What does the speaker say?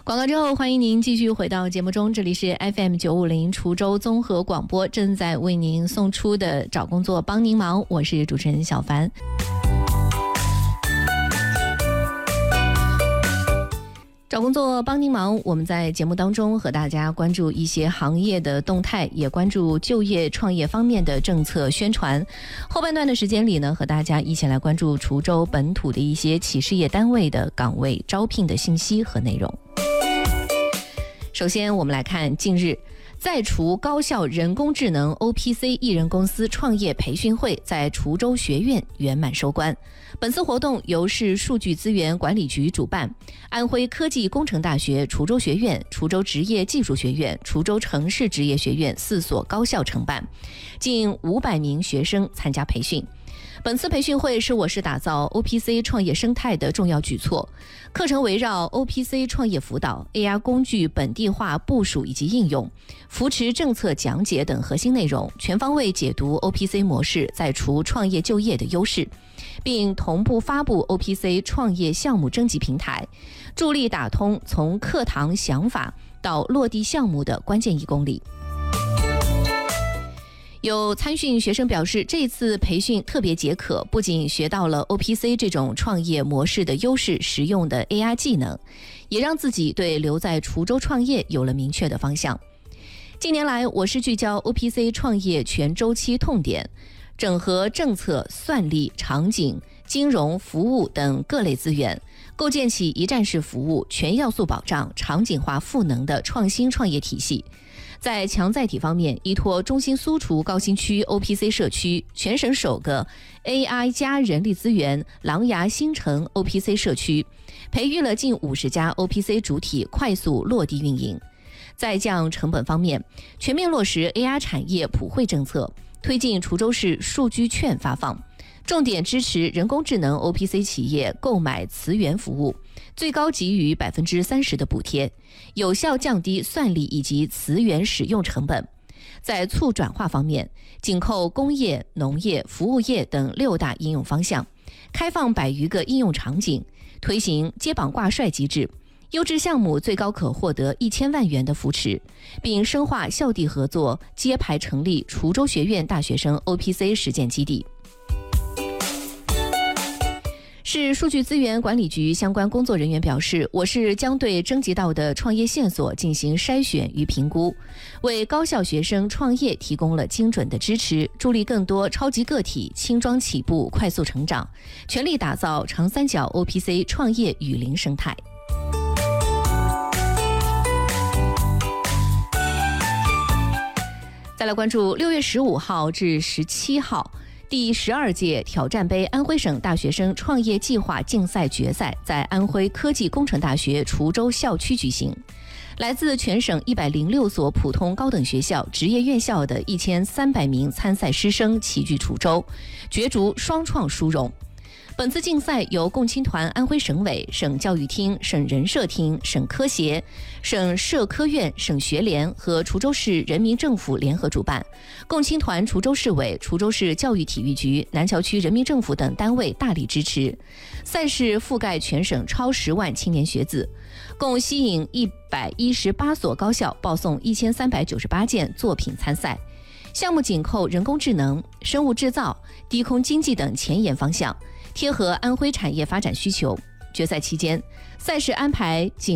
广告之后，欢迎您继续回到节目中，这里是 FM 950滁州综合广播，正在为您送出的找工作帮您忙，我是主持人小凡。找工作帮您忙，我们在节目当中和大家关注一些行业的动态，也关注就业创业方面的政策宣传。后半段的时间里呢，和大家一起来关注滁州本土的一些企事业单位的岗位招聘的信息和内容。首先我们来看近日在滁高校人工智能 OPC 艺人公司创业培训会在滁州学院圆满收官。本次活动由市数据资源管理局主办，安徽科技工程大学滁州学院、滁州职业技术学院、滁州城市职业学院4所高校承办，近500名学生参加培训。本次培训会是我市打造 OPC 创业生态的重要举措，课程围绕 OPC 创业辅导、AR 工具本地化部署以及应用、扶持政策讲解等核心内容，全方位解读 OPC 模式在滁创业就业的优势，并同步发布 OPC 创业项目征集平台，助力打通从课堂想法到落地项目的关键1公里。有参训学生表示，这次培训特别解渴，不仅学到了 OPC 这种创业模式的优势，实用的 AR 技能，也让自己对留在滁州创业有了明确的方向。近年来，我市聚焦 OPC 创业全周期痛点，整合政策、算力、场景、金融、服务等各类资源，构建起一站式服务、全要素保障、场景化赋能的创新创业体系。在强载体方面，依托中心苏滁高新区 OPC 社区，全省首个 AI 加人力资源狼牙新城 OPC 社区，培育了近50家 OPC 主体快速落地运营。在降成本方面，全面落实 AR 产业普惠政策，推进滁州市数居券发放，重点支持人工智能 OPC 企业购买词源服务，最高给予 30% 的补贴，有效降低算力以及词源使用成本。在促转化方面，紧扣工业、农业、服务业等6大应用方向，开放100余个应用场景，推行接榜挂帅机制，优质项目最高可获得1000万元的扶持，并深化校地合作，揭牌成立滁州学院大学生 OPC 实践基地。市数据资源管理局相关工作人员表示，我市将对征集到的创业线索进行筛选与评估，为高校学生创业提供了精准的支持，助力更多超级个体轻装起步快速成长，全力打造长三角 OPC 创业雨林生态。再来关注6月15号至17号第12届挑战杯安徽省大学生创业计划竞赛决赛在安徽科技工程大学滁州校区举行。来自全省106所普通高等学校、职业院校的1300名参赛师生齐聚滁州，角逐双创殊荣。本次竞赛由共青团安徽省委、省教育厅、省人社厅、省科协、省社科院、省学联和滁州市人民政府联合主办，共青团滁州市委、滁州市教育体育局、南桥区人民政府等单位大力支持。赛事覆盖全省超10万青年学子，共吸引118所高校报送1398件作品参赛。项目紧扣人工智能、生物制造、低空经济等前沿方向，贴合安徽产业发展需求。决赛期间，赛事安排仅